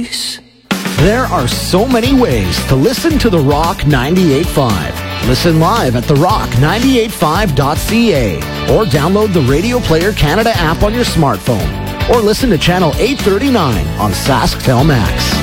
There are so many ways to listen to The Rock 98.5. Listen live at therock985.ca or download the Radio Player Canada app on your smartphone or listen to channel 839 on SaskTel Max.